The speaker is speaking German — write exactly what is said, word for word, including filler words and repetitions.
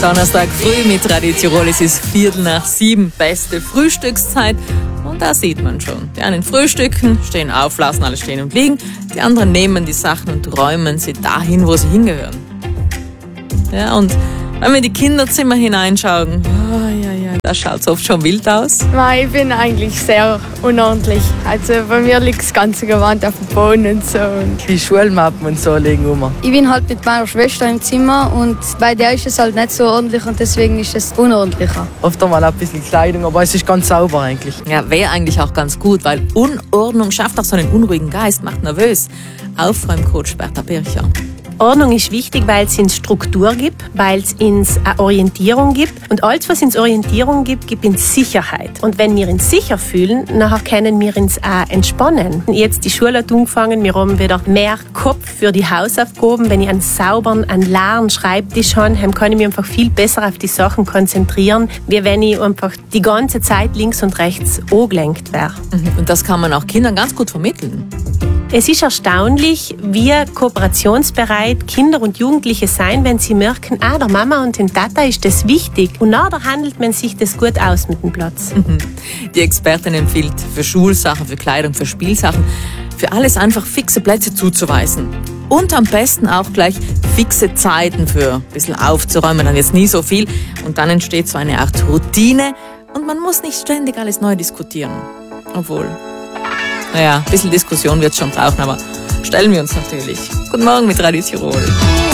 Donnerstag früh mit Radio Tirol. Es ist Viertel nach sieben, beste Frühstückszeit. Und da sieht man schon, die einen frühstücken, stehen auf, lassen alles stehen und liegen. Die anderen nehmen die Sachen und räumen sie dahin, wo sie hingehören. Ja, und wenn wir in die Kinderzimmer hineinschauen, oh, ja, ja, da schaut es oft schon wild aus. Ich bin eigentlich sehr unordentlich. Also bei mir liegt das ganze Gewand auf dem Boden und so. Die Schulmappen und so liegen rum. Ich bin halt mit meiner Schwester im Zimmer und bei der ist es halt nicht so ordentlich und deswegen ist es unordentlicher. Oft einmal ein bisschen Kleidung, aber es ist ganz sauber eigentlich. Ja, wäre eigentlich auch ganz gut, weil Unordnung schafft auch so einen unruhigen Geist, macht nervös. Aufräumcoach Bertha Bircher. Ordnung ist wichtig, weil es uns Struktur gibt, weil es uns eine Orientierung gibt. Und alles, was uns Orientierung gibt, gibt uns Sicherheit. Und wenn wir uns sicher fühlen, nachher können wir uns auch entspannen. Jetzt die Schule hat angefangen, wir haben wieder mehr Kopf für die Hausaufgaben. Wenn ich einen sauberen, einen leeren Schreibtisch habe, dann kann ich mich einfach viel besser auf die Sachen konzentrieren, wie wenn ich einfach die ganze Zeit links und rechts angelenkt wäre. Und das kann man auch Kindern ganz gut vermitteln. Es ist erstaunlich, wie kooperationsbereit Kinder und Jugendliche sein, wenn sie merken, ah, der Mama und dem Tata ist das wichtig. Und nachher handelt man sich das gut aus mit dem Platz. Die Expertin empfiehlt für Schulsachen, für Kleidung, für Spielsachen, für alles einfach fixe Plätze zuzuweisen. Und am besten auch gleich fixe Zeiten für ein bisschen aufzuräumen, dann jetzt nie so viel. Und dann entsteht so eine Art Routine und man muss nicht ständig alles neu diskutieren. Obwohl... Naja, ein bisschen Diskussion wird es schon brauchen, aber stellen wir uns natürlich. Guten Morgen mit Radio Tirol.